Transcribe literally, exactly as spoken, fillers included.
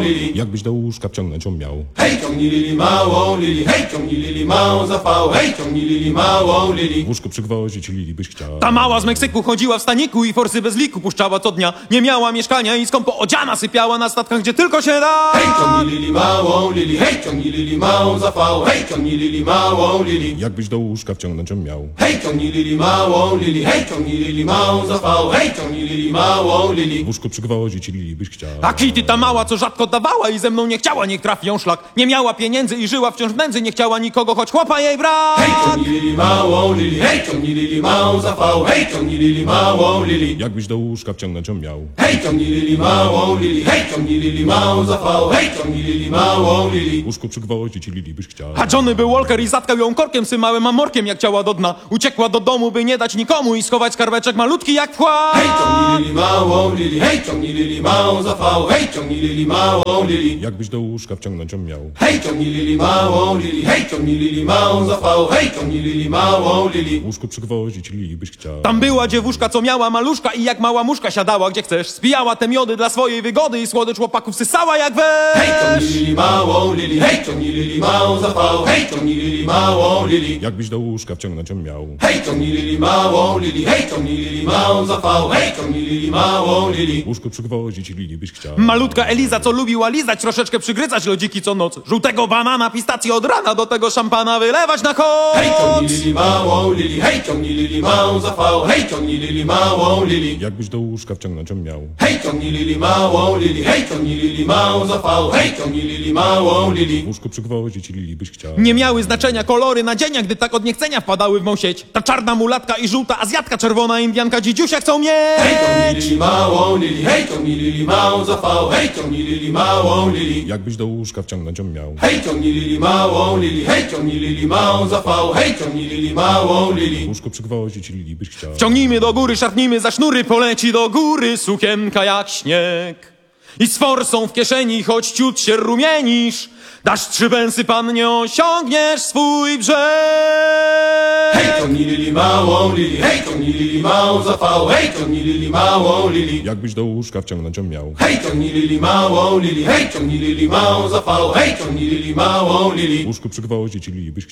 Lili. Jakbyś do łóżka wciągnąć ją miał. Hej, ciągnij Lili małą Lili, hej, ciągnij Lili małą za fał, hej, ciągnij Lili małą Lili. W łóżku przygwoździć Lili byś chciał. Ta mała z Meksyku chodziła w staniku i forsy bez liku puszczała co dnia. Nie miała mieszkania i skąpo odziana sypiała na statkach, gdzie tylko się da. Hej, ciągnij Lili małą Lili, hej, ciągnij Lili małą za fał, hej, ciągnij Lili małą Lili. Jakbyś do łóżka wciągnąć ją miał. Hej, ciągnij Lili małą Lili, hej, ciągnij Lili małą za fał, hej, ciągnij Lili małą Lili. W łóżku przygwoździć Lili byś chciał. A Kitty ta mała, co rzadko dawała i ze mną nie chciała, niech trafi ją szlak. Nie miała pieniędzy i żyła wciąż w nędzy, nie chciała nikogo, choć chłopa jej brak. Hej, ciągnij Lili małą Lili, hej, ciągnij Lili małą za fał, hej, ciągnij Lili małą Lili. Jakbyś do łóżka wciągnąć ją miał. Hej, ciągnij Lili małą Lili, hej, ciągnij Lili małą za fał, hej, ciągnij Lili małą Lili. W łóżku przygwoździć Lili byś chciał. A Johnny był Walker i zatkał ją korkiem symałym amorkiem, jak ciała do dna. Uciekła do domu, by nie dać nikomu i schować skarbeczek malutki jak pchła. Hej, ciągnij Lili małą Lili, hej, ciągnij Lili małą za fał, hej, ciągnij Lili małą Lili. Jakbyś do łóżka wciągnąć ją miał. Hej, ciągnij Lili małą Lili, hej, ciągnij Lili małą za fał, hej, ciągnij Lili małą Lili. W łóżku przygwoździć Lili byś chciał. Tam była dziewuszka, co miała maluszka i jak mała muszka siadała gdzie chcesz. Spijała te miody dla swojej wygody i słodycz chłopaków sysała jak Hej, ciągnij wesz. Lili małą Lili, hej, ciągnij Lili małą za fał, hej, ciągnij Lili małą Lili. Jakbyś do łóżka wciągnąć ją miał. Hej, ciągnij Lili małą Lili, hej, ciągnij Lili małą za fał, hej, ciągnij Lili małą Lili. W łóżku przygwoździć Lili byś chciał. Malutka Eliza, co lubiła lizać, troszeczkę przygryzać lodziki co noc. Żółtego banana, pistację od rana, do tego szampana wylewać na koc. Hej, ciągnij Lili małą Lili, hej, ciągnij Lili małą za fał, hej, ciągnij Lili małą Lili. Jakbyś do łóżka wciągnąć ją miał. Hej, ciągnij Lili małą Lili, hej, ciągnij Lili małą za fał, hej, ciągnij Lili małą Lili. W łóżku przygwoździć Lili byś chciał. Nie miały znaczenia kolory nadzienia, gdy tak od niechcenia wpadały w mą sieć. Ta czarna mulatka i żółta azjatka, czerwona indianka, dzidziusia chcą mieć. Hej, ciągnij Lili małą Lili, hej, ciągnij Lili małą za fał, hej, ciągnij Lili małą Lili. Jakbyś do łóżka wciągnąć ją miał. Hej, ciągnij Lili małą Lili, hej, ciągnij Lili małą za fał, hej, ciągnij Lili małą W Lili. łóżku przygwoździć Lili byś chciał. Ciągnijmy do góry, szarpnijmy za sznury, poleci do góry sukienka jak śnieg. I z forsą w kieszeni, choć ciut się rumienisz, dasz trzy pensy, pan, nie osiągniesz swój brzeg. Hej, ciągnij Lili małą Lili, hej, ciągnij Lili małą za fał, hej, ciągnij Lili małą Lili. Jakbyś do łóżka wciągnąć ją miał. Hej, ciągnij Lili małą Lili, hej, ciągnij Lili małą za fał, hej, ciągnij Lili małą Lili. W łóżku przygwoździć Lili byś